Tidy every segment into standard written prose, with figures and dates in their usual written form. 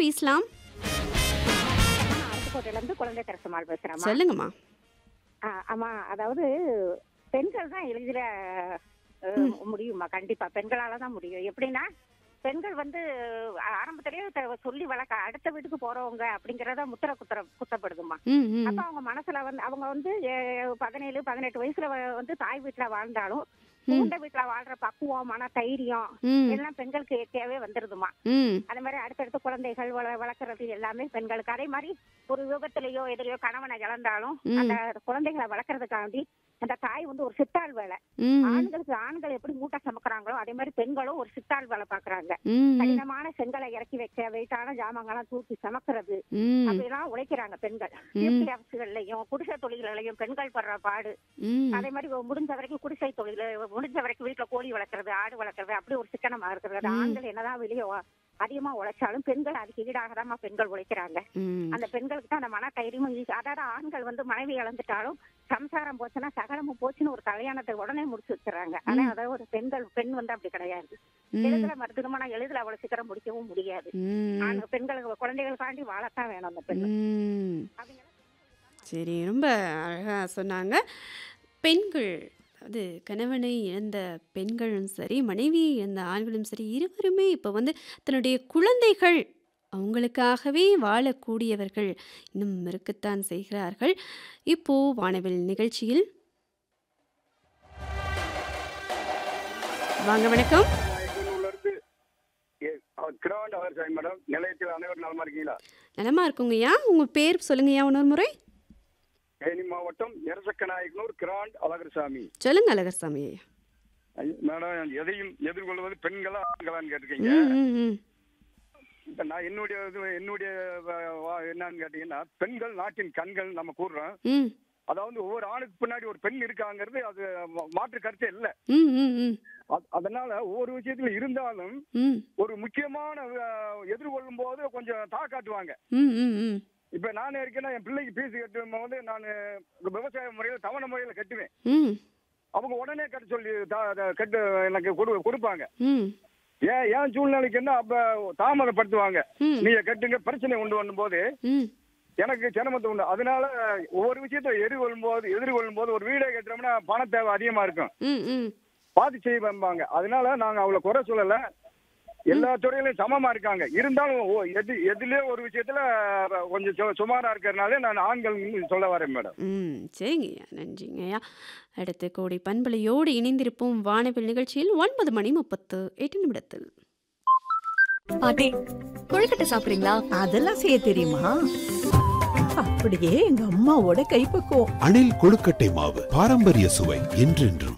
பேசலாம்? அருப்புக்கோட்டையிலிருந்து குழந்தை தரசுமாள் பேசுறேம்மா. சொல்லுங்கம்மா. ஆமா, அதாவது பெண்கள் தான் எளிதில முடியுமா? கண்டிப்பா பெண்களால தான் முடியும். எப்படின்னா பெண்கள் ஆரம்பத்திலேயே சொல்லி வளர்க்க அடுத்த வீட்டுக்கு போறவங்க அப்படிங்கறத குத்தப்படுதுமா. அப்ப அவங்க மனசுல அவங்க 17, 18 வயசுல தாய் வீட்டுல வாழ்ந்தாலும் பூண்ட வீட்டுல வாழ்ற பக்குவம், மன தைரியம் எல்லாம் பெண்களுக்கு இயற்கையாவே வந்துருதுமா. அதே மாதிரி அடுத்தடுத்து குழந்தைகள் வளர்க்கறது எல்லாமே பெண்களுக்கு. அதே மாதிரி ஒரு விபத்துலயோ எதிரையோ கணவனை இழந்தாலும் அந்த குழந்தைகளை வளர்க்கறதுக்காண்டி அந்த தாய் ஒரு சித்தாள் வேலை. ஆண்கள் எப்படி மூட்டை சமைக்கிறாங்களோ அதே மாதிரி பெண்களும் ஒரு சித்தாள் வேலை பாக்குறாங்க. கடினமான செங்கலை இறக்கி வைக்க, வெயிட்டான ஜாமான்கள்லாம் தூக்கி சமைக்கிறது அப்படிலாம் உழைக்கிறாங்க பெண்கள். இயற்கை அரசுகள்லயும் குடிசை தொழில்களையும் பெண்கள் படுற பாடு. அதே மாதிரி முடிஞ்ச வரைக்கும் குடிசை தொழில், முடிஞ்ச வரைக்கும் வீட்டுல கோழி வளர்க்கறது, ஆடு வளர்க்கறது, அப்படி ஒரு சிக்கனமா இருக்கிறது. ஆண்கள் என்னதான் வெளியே அதிகமா உழைச்சாலும் பெண்கள் அதுக்கு ஈடாகதான் பெண்கள் உழைக்கிறாங்க. அந்த பெண்களுக்கு தான் அந்த மன தைரியமும். அதாவது ஆண்கள் மனைவி இழந்துட்டாலும் சம்சாரம் போச்சுன்னா சகலமும் போச்சுன்னு ஒரு கல்யாணத்தை உடனே முடிச்சு வச்சுறாங்க. ஆனா அதாவது ஒரு பெண் அப்படி கிடையாது. எளிதில் திருமணம் எளிதில் அவ்வளவு சீக்கிரம் முடிக்கவும் முடியாது. பெண்களுக்கு குழந்தைகளுக்காண்டி வாழத்தான் வேணும் அந்த பெண். சரி, ரொம்ப அழகா சொன்னாங்க. பெண்கள், அது கணவனை இழந்த பெண்களும் சரி, மனைவியை இழந்த ஆண்களும் சரி, இருவருமே இப்போ தன்னுடைய குழந்தைகள் அவங்களுக்காகவே வாழக்கூடியவர்கள் இன்னும் இருக்கத்தான் செய்கிறார்கள். இப்போ வானவில் நிகழ்ச்சியில் வாங்க. வணக்கம். நலமா இருக்குங்கய்யா. உங்க பேர் சொல்லுங்கய்யா இன்னொரு முறை. தேனி மாவட்டம் எரசக்கநாயக்கனூர் கிராண்ட் அழகர்சாமி. சொல்லுங்க அழகர்சாமி. மேடம், எதையும் எதிர்கொள்வது பெண்களா ஆண்களான்னு கேட்டிருக்கீங்க. இப்ப நான் என்னுடைய என்னன்னு கேட்டீங்கன்னா, பெண்கள் நாட்டின் கண்கள் நம்ம கூறுறோம். அதாவது ஒவ்வொரு ஆணுக்கு பின்னாடி ஒரு பெண் இருக்காங்கிறது அது மாற்று கருத்தே இல்ல. அதனால ஒவ்வொரு விஷயத்துல இருந்தாலும் ஒரு முக்கியமான எதிர்கொள்ளும் போது கொஞ்சம் தாக்காட்டுவாங்க. இப்ப நானே இருக்கேன்னா என் பிள்ளைக்கு பீஸ் கட்டும் போது நான் விவசாய முறையில தவணை முறையில கட்டுவேன். அவங்க உடனே கட்ட சொல்லி கட்டு எனக்கு கொடுப்பாங்க. ஏன் சூழ்நிலைக்கு என்ன அப்ப தாமதப்படுத்துவாங்க. நீங்க கட்டுங்க, பிரச்சனை கொண்டு வரும் போது எனக்கு சிரமத்தை உண்டு. அதனால ஒவ்வொரு விஷயத்த எதிர்கொள்ளும் போது ஒரு வீடை கட்டுறோம்னா பண தேவை அதிகமா இருக்கும், பார்த்து செய்வாங்க. அதனால நாங்க அவ்வளவு குறை சொல்லல. எல்லா துறையிலும் சமமா இருக்காங்க. இருந்தாலும் எதுலயே ஒரு விஷயத்துல கொஞ்சம் சுமாரா இருக்கிறதுனால நான் ஆண்கள் சொல்ல வரேன் மேடம். சரிங்கய்யா, நன்றிங்கய்யா. அடுத்து கோடை பண்பலையோடு இணைந்திருப்போம் வானவில் நிகழ்ச்சியில் 9:38 பாட்டி, கொழுக்கட்டை சாப்பிடுறீங்களா? அதெல்லாம் செய்ய தெரியுமா? அப்படியே எங்க அம்மாவோட கைப்பக்குவம். அணில் கொழுக்கட்டை மாவு, பாரம்பரிய சுவை என்றென்றும்.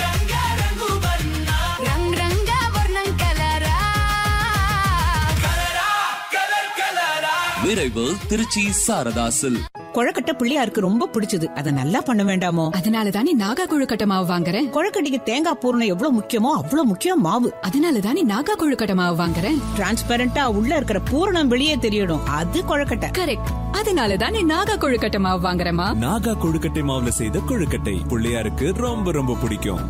விரைவு திருச்சி சாரதாசில். கொழுக்கட்டை பிள்ளையாருக்கு ரொம்ப பிடிச்சது. அதை நல்லா பண்ண வேண்டாமோ? அதனாலதானே நாகா கொழுக்கட்டை மாவு வாங்குறேன். கொழுக்கட்டைக்கு தேங்காய் பூரணம் எவ்வளவு முக்கியமோ அவ்வளவு முக்கியம் மாவு. அதனாலதானே நாகா கொழுக்கட்டை மாவு வாங்குறேன். டிரான்ஸ்பரண்டா உள்ள இருக்கிற பூரணம் வெளியே தெரியணும், அது கொழுக்கட்டை. கரெக்ட். அதனாலதானே நாகா கொழுக்கட்டை மாவு வாங்குறேமா. நாகா கொழுக்கட்டை மாவுல செய்த கொழுக்கட்டை பிள்ளையாருக்கு ரொம்ப ரொம்ப பிடிக்கும்.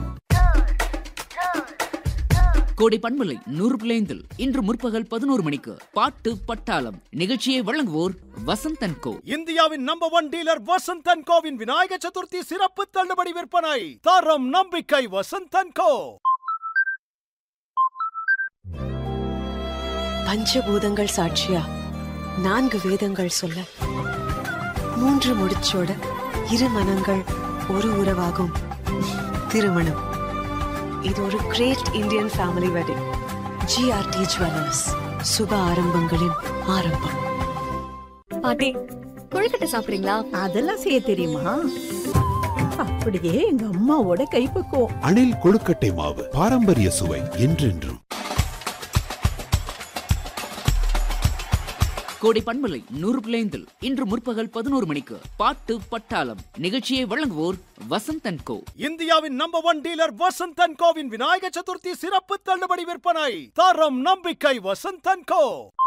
கோடை பண்பலை 100.5 இன்று முற்பகல் 11 மணிக்கு பாட்டு பட்டாளம் நிகழ்ச்சியை வழங்குவோர் வசந்த் அண்ட் கோ. இந்தியாவின் number 1 dealer Vasanth and CoWIN Vinayaka Chaturthi சிறப்பு தள்ளுபடி விற்பனை. தரம் நம்பிக்கை வசந்த் அண்ட் கோ. பஞ்சபூதங்கள் சாட்சியா 4 வேதங்கள் சொல்ல 3 முடிச்சோட 2 மனங்கள் ஒரு உறவாகும் திருமணம். இது ஒரு great Indian family wedding. GRT jewellers, சுப ஆரம்பங்களின் ஆரம்பம். பாட்டி, கொழுக்கட்டை சாப்பிடுறீங்களா? அதெல்லாம் செய்ய தெரியுமா? அப்படியே எங்க அம்மாவோட கைப்பக்குவம். அணில் கொழுக்கட்டை மாவு, பாரம்பரிய சுவை என்றென்றும். கோடை பண்பலை 100.5 இன்று முற்பகல் 11 மணிக்கு பாட்டு பட்டாளம் நிகழ்ச்சியை வழங்குவோர் வசந்த் அண்ட் கோ. இந்தியாவின் number 1 dealer Vasanth and CoWIN Vinayaka Chaturthi சிறப்பு தள்ளுபடி விற்பனை. தரம் நம்பிக்கை வசந்த் அண்ட் கோ.